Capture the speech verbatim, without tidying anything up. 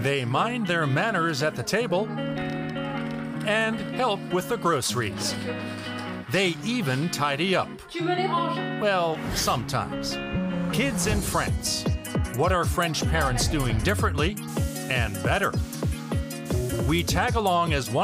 They mind their manners at the table and help with the groceries. They even tidy up. Well, sometimes. Kids in France. What are French parents doing differently and better? We tag along as one